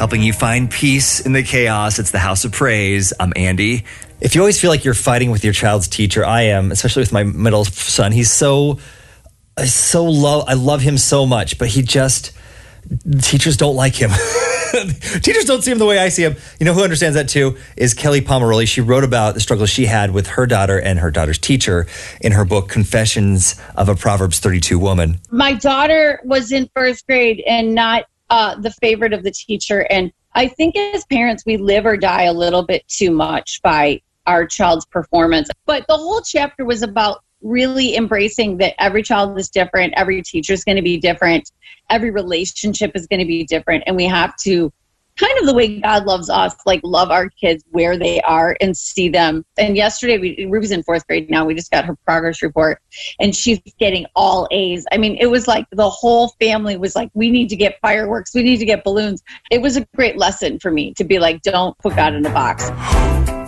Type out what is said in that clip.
helping you find peace in the chaos. It's the House of Praise. I'm Andy. If you always feel like you're fighting with your child's teacher, I am, especially with my middle son. I love him so much, but teachers don't like him. Teachers don't see him the way I see him. You know who understands that too is Kelly Pomeroli. She wrote about the struggle she had with her daughter and her daughter's teacher in her book, Confessions of a Proverbs 32 Woman. My daughter was in first grade and not the favorite of the teacher. And I think as parents, we live or die a little bit too much by our child's performance. But the whole chapter was about really embracing that every child is different, every teacher is going to be different, every relationship is going to be different, and we have to, kind of the way God loves us, like love our kids where they are and see them. And yesterday, Ruby's in fourth grade now, we just got her progress report, and she's getting all A's. I mean, it was like the whole family was like, we need to get fireworks, we need to get balloons. It was a great lesson for me to be like, don't put God in a box.